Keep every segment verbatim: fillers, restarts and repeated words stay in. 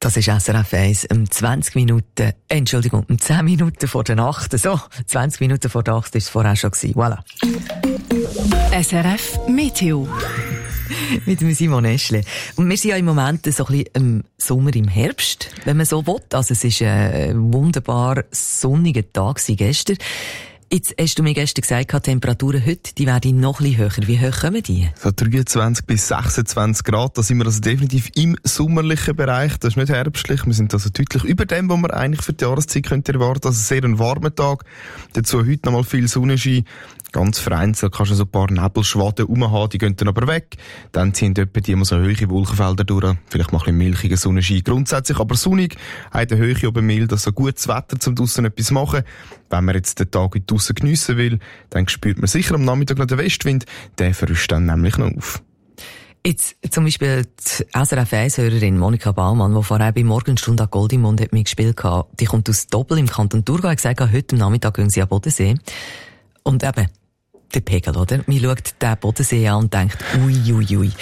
Das ist S R F eins, um zwanzig Minuten, Entschuldigung, um zehn Minuten vor der Nacht. So, zwanzig Minuten vor der Nacht war es vorher schon gewesen. Voilà. S R F Meteo. Mit dem Simon Eschle. Und wir sind ja im Moment so ein bisschen im Sommer, im Herbst, wenn man so will. Also es war ein wunderbar sonniger Tag gestern. Jetzt hast du mir gestern gesagt, die Temperaturen heute, die werden noch ein bisschen höher. Wie hoch kommen die? So dreiundzwanzig bis sechsundzwanzig Grad, da sind wir also definitiv im sommerlichen Bereich. Das ist nicht herbstlich. Wir sind also deutlich über dem, was man eigentlich für die Jahreszeit könnte erwarten. Also sehr ein warmer Tag. Dazu heute noch mal viel Sonnenschein. Ganz vereinzelt kannst du so ein paar Nebelschwaden rumhaben, die gehen dann aber weg. Dann ziehen etwa die immer so hohe Wolkenfelder durch. Vielleicht mal ein bisschen milchiger Sonnenschein. Grundsätzlich aber sonnig. Auch in der Höhe oben mild, also gutes Wetter, um draussen etwas zu machen. Wenn man jetzt den Tag draussen geniessen will, dann spürt man sicher am Nachmittag noch den Westwind. Der frischt dann nämlich noch auf. Jetzt zum Beispiel die S R F eins-Hörerin Monika Baumann, die vorher bei Morgenstunde an Goldimund hat mitgespielt hat, die kommt aus Doppel im Kanton Thurgau, hat gesagt, heute am Nachmittag gehen sie an Bodensee. Und eben, der Pegel, oder? Man schaut den Bodensee an und denkt, ui, ui, ui.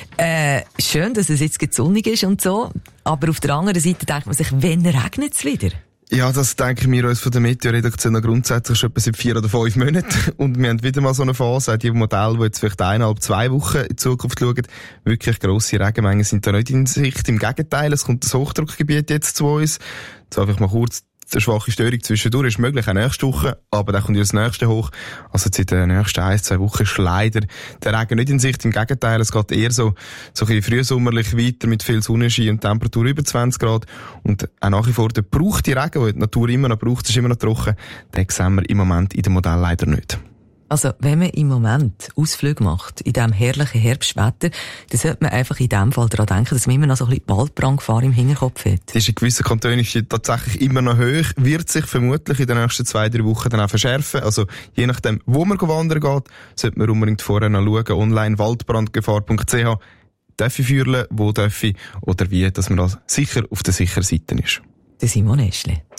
Äh, schön, dass es jetzt sonnig ist und so, aber auf der anderen Seite denkt man sich, wann regnet es wieder? Ja, das denken wir uns von der Meteo-Redaktion grundsätzlich schon etwa seit vier oder fünf Monaten. Und wir haben wieder mal so eine Phase, auch die Modelle, die jetzt vielleicht eineinhalb, zwei Wochen in die Zukunft schauen. Wirklich grosse Regenmengen sind da nicht in Sicht. Im Gegenteil, es kommt das Hochdruckgebiet jetzt zu uns. Jetzt einfach mal kurz eine schwache Störung zwischendurch ist möglich, auch nächste Woche, aber dann kommt ja das nächste hoch. Also seit den nächsten ein, zwei Wochen ist leider der Regen nicht in Sicht. Im Gegenteil, es geht eher so, so ein bisschen frühsommerlich weiter mit viel Sonnenschein und Temperatur über zwanzig Grad. Und auch nach wie vor der braucht die Regen, den die Natur immer noch braucht, ist immer noch trocken. Den sehen wir im Moment in dem Modell leider nicht. Also, wenn man im Moment Ausflüge macht, in diesem herrlichen Herbstwetter, dann sollte man einfach in dem Fall daran denken, dass man immer noch so ein bisschen Waldbrandgefahr im Hinterkopf hat. Das ist in gewissen Kantonen tatsächlich immer noch hoch, wird sich vermutlich in den nächsten zwei, drei Wochen dann auch verschärfen. Also, je nachdem, wo man wandern geht, sollte man unbedingt vorher noch schauen, online waldbrandgefahr punkt c h. Darf ich feuern, wo darf ich, oder wie, dass man da sicher auf der sicheren Seite ist. Der Simon Eschle.